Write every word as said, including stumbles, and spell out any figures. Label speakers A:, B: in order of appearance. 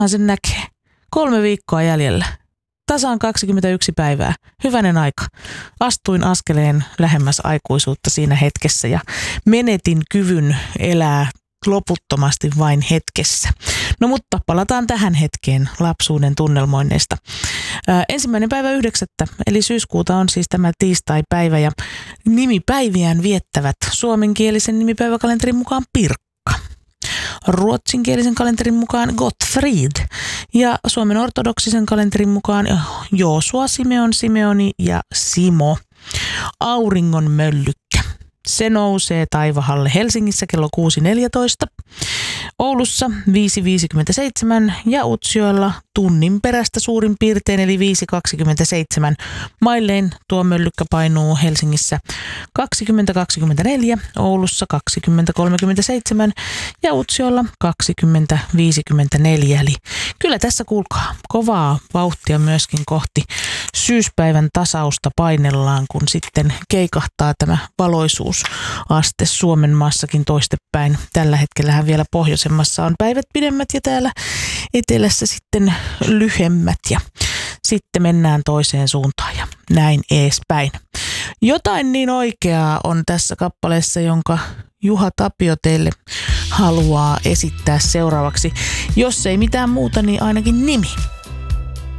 A: sen näkee. Kolme viikkoa jäljellä. Tasaan kaksikymmentäyksi päivää. Hyvänen aika. Astuin askeleen lähemmäs aikuisuutta siinä hetkessä ja menetin kyvyn elää loputtomasti vain hetkessä. No mutta palataan tähän hetkeen lapsuuden tunnelmoinneista. Ää, ensimmäinen päivä yhdeksättä, eli syyskuuta on siis tämä tiistai-päivä ja nimipäiviään viettävät suomenkielisen nimipäiväkalenterin mukaan Pirkka. Ruotsinkielisen kalenterin mukaan Gottfried ja Suomen ortodoksisen kalenterin mukaan Joosua, Simeon, Simeoni ja Simo. Auringon möllykkä. Se nousee taivahalle Helsingissä kello kuusi neljätoista, Oulussa viisi viisikymmentäseitsemän ja Utsjoella tunnin perästä suurin piirtein eli viisi kaksikymmentäseitsemän. Mailleen tuo möllykkä painuu Helsingissä kaksikymmentä kaksikymmentäneljä, Oulussa kaksikymmentä kolmekymmentäseitsemän ja Utsjoella kaksikymmentä viisikymmentäneljä. Eli kyllä tässä kuulkaa kovaa vauhtia myöskin kohti syyspäivän tasausta painellaan, kun sitten keikahtaa tämä valoisuusaste Suomen maassakin toistepäin. Tällä hetkellähän vielä pohjoisemmassa on päivät pidemmät ja täällä etelässä sitten lyhemmät ja sitten mennään toiseen suuntaan ja näin eespäin. Jotain niin oikeaa on tässä kappaleessa, jonka Juha Tapio teille haluaa esittää seuraavaksi. Jos ei mitään muuta, niin ainakin nimi.